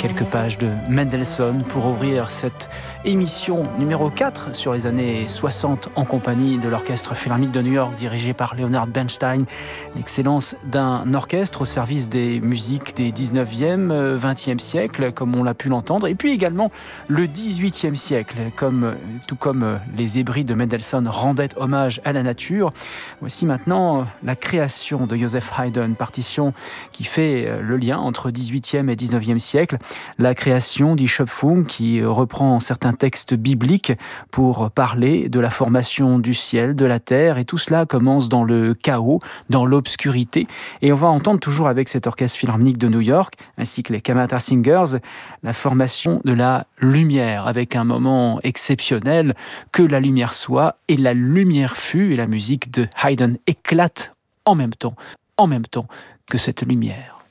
quelques pages de Mendelssohn pour ouvrir cette émission numéro 4 sur les années 60 en compagnie de l'Orchestre Philharmonique de New York dirigé par Leonard Bernstein. L'excellence d'un orchestre au service des musiques des 19e, 20e siècle, comme on l'a pu l'entendre, et puis également le 18e siècle, tout comme les Hébrides de Mendelssohn rendaient hommage à la nature. Voici maintenant la création de Joseph Haydn, partition qui fait le lien entre 18e et 19e siècle. La création Die Schöpfung qui reprend certains textes bibliques pour parler de la formation du ciel, de la terre, et tout cela commence dans le chaos, dans l'obscurité. Et on va entendre toujours avec cet orchestre philharmonique de New York, ainsi que les Kammerta Singers, la formation de la lumière, avec un moment exceptionnel, que la lumière soit, et la lumière fut, et la musique de Haydn éclate en même temps que cette lumière.